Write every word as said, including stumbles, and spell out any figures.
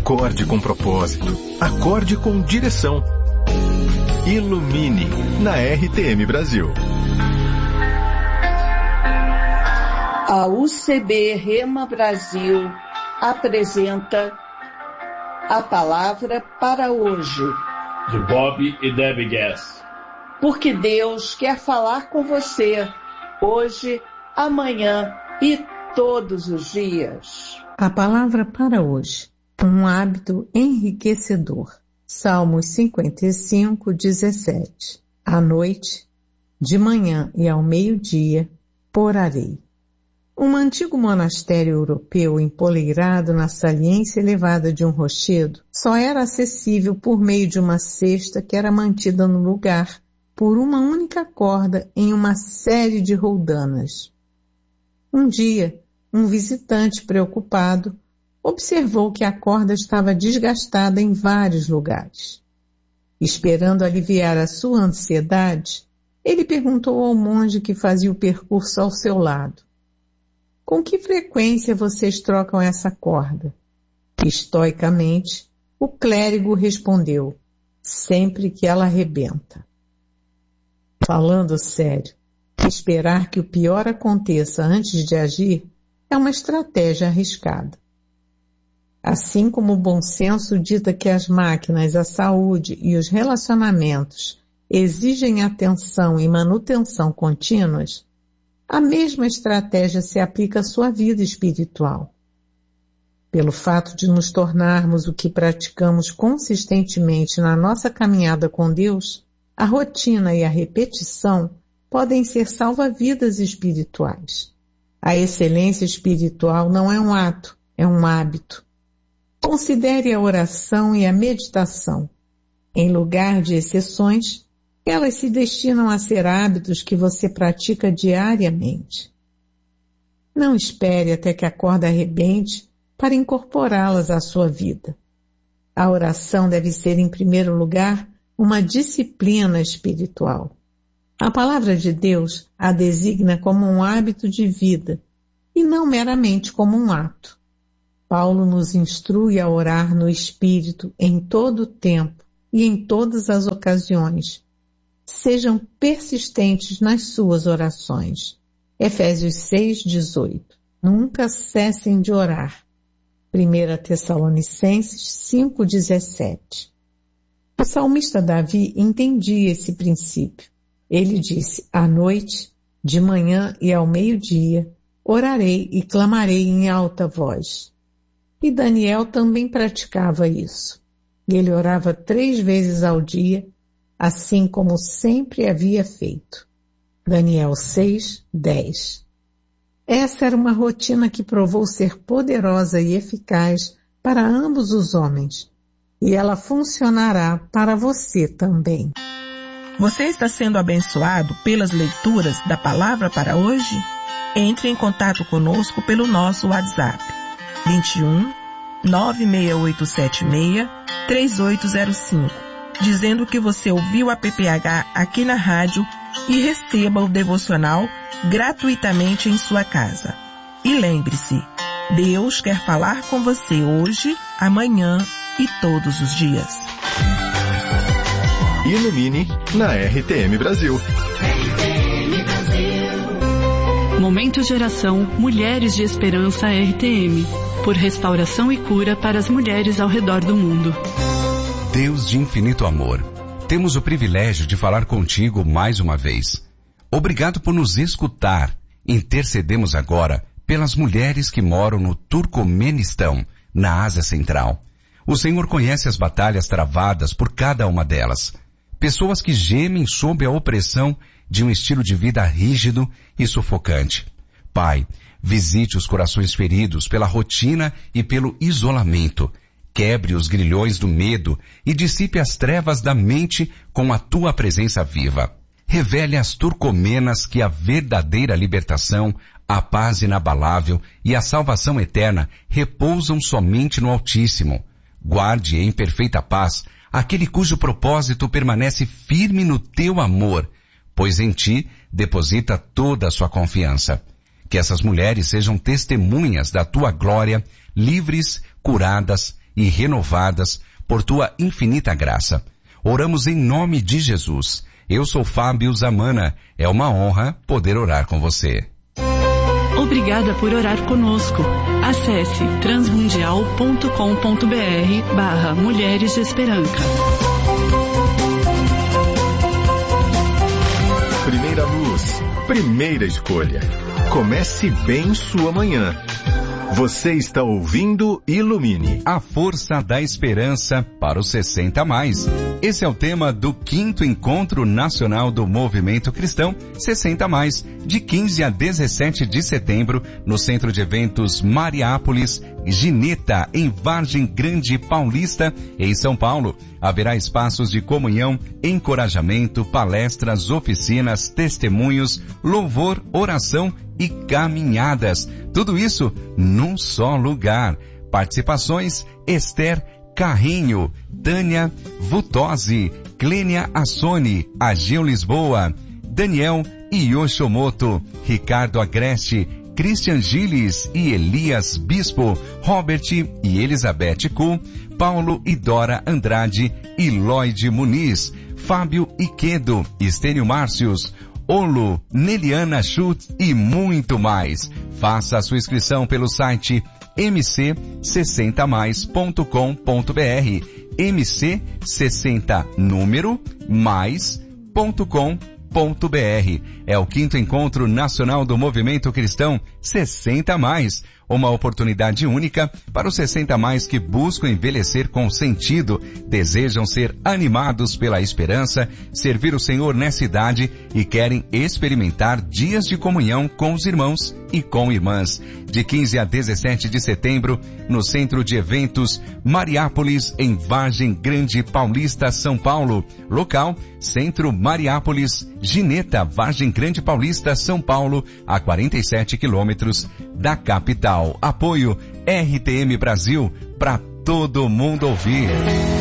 Acorde com propósito. Acorde com direção. Ilumine na R T M Brasil. A U C B Rema Brasil apresenta a palavra para hoje. De Bob e Debbie Gass. Porque Deus quer falar com você hoje, amanhã e todos os dias. A palavra para hoje. Um hábito enriquecedor. Salmos cinquenta e cinco, dezessete. À noite, de manhã e ao meio-dia, orarei. Um antigo monastério europeu empoleirado na saliência elevada de um rochedo só era acessível por meio de uma cesta que era mantida no lugar por uma única corda em uma série de roldanas. Um dia, um visitante preocupado observou que a corda estava desgastada em vários lugares. Esperando aliviar a sua ansiedade, ele perguntou ao monge que fazia o percurso ao seu lado: com que frequência vocês trocam essa corda? Estoicamente, o clérigo respondeu: sempre que ela arrebenta. Falando sério, esperar que o pior aconteça antes de agir é uma estratégia arriscada. Assim como o bom senso dita que as máquinas, a saúde e os relacionamentos exigem atenção e manutenção contínuas, a mesma estratégia se aplica à sua vida espiritual. Pelo fato de nos tornarmos o que praticamos consistentemente na nossa caminhada com Deus, a rotina e a repetição podem ser salva-vidas espirituais. A excelência espiritual não é um ato, é um hábito. Considere a oração e a meditação. Em lugar de exceções, elas se destinam a ser hábitos que você pratica diariamente. Não espere até que a corda arrebente para incorporá-las à sua vida. A oração deve ser, em primeiro lugar, uma disciplina espiritual. A palavra de Deus a designa como um hábito de vida e não meramente como um ato. Paulo nos instrui a orar no Espírito em todo o tempo e em todas as ocasiões. Sejam persistentes nas suas orações. Efésios seis, dezoito. Nunca cessem de orar. primeira Tessalonicenses cinco, dezessete. O salmista Davi entendia esse princípio. Ele disse: à noite, de manhã e ao meio-dia, orarei e clamarei em alta voz. E Daniel também praticava isso. Ele orava três vezes ao dia, assim como sempre havia feito. Daniel seis, dez. Essa era uma rotina que provou ser poderosa e eficaz para ambos os homens. E ela funcionará para você também. Você está sendo abençoado pelas leituras da palavra para hoje? Entre em contato conosco pelo nosso WhatsApp. vinte e um, nove seis oito sete seis, três oito zero cinco, dizendo que você ouviu a P P H aqui na rádio e receba o devocional gratuitamente em sua casa. E lembre-se, Deus quer falar com você hoje, amanhã e todos os dias. Ilumine na R T M Brasil. Momento Geração Mulheres de Esperança R T M. Por restauração e cura para as mulheres ao redor do mundo. Deus de infinito amor, temos o privilégio de falar contigo mais uma vez. Obrigado por nos escutar. Intercedemos agora pelas mulheres que moram no Turcomenistão, na Ásia Central. O Senhor conhece as batalhas travadas por cada uma delas. Pessoas que gemem sob a opressão de um estilo de vida rígido e sufocante. Pai, visite os corações feridos pela rotina e pelo isolamento. Quebre os grilhões do medo e dissipe as trevas da mente com a tua presença viva. Revele às turcomenas que a verdadeira libertação, a paz inabalável e a salvação eterna repousam somente no Altíssimo. Guarde em perfeita paz aquele cujo propósito permanece firme no teu amor, pois em ti deposita toda a sua confiança. Que essas mulheres sejam testemunhas da tua glória, livres, curadas e renovadas por tua infinita graça. Oramos em nome de Jesus. Eu sou Fábio Zamana. É uma honra poder orar com você. Obrigada por orar conosco. Acesse transmundial ponto com ponto br barra Mulheres de Esperança. Primeira luz, primeira escolha. Comece bem sua manhã. Você está ouvindo Ilumine. A força da esperança para os sessenta mais. Esse é o tema do quinto Encontro Nacional do Movimento Cristão sessenta mais, de quinze a dezessete de setembro, no Centro de Eventos Mariápolis, Gineta, em Vargem Grande Paulista, em São Paulo. Haverá espaços de comunhão, encorajamento, palestras, oficinas, testemunhos, louvor, oração e caminhadas. Tudo isso num só lugar. Participações: Esther Carrinho, Tânia Vutosi, Clênia Assoni, Agil Lisboa, Daniel Yoshomoto, Ricardo Agreste, Christian Gilles e Elias Bispo, Robert e Elizabeth Kuhl, Paulo e Dora Andrade e Lloyd Muniz, Fábio Iquedo, Estênio Márcios, Olo, Neliana Schultz e muito mais. Faça a sua inscrição pelo site m c sessenta mais ponto com ponto br, m c sessenta número mais ponto com ponto br. É o quinto Encontro Nacional do Movimento Cristão sessenta mais, uma oportunidade única para os sessenta mais que buscam envelhecer com sentido, desejam ser animados pela esperança, servir o Senhor nessa idade e querem experimentar dias de comunhão com os irmãos e com irmãs. De quinze a dezessete de setembro, no Centro de Eventos Mariápolis, em Vargem Grande Paulista, São Paulo. Local: Centro Mariápolis, Gineta, Vargem Grande Paulista, São Paulo, a quarenta e sete quilômetros da capital. Apoio R T M Brasil, para todo mundo ouvir.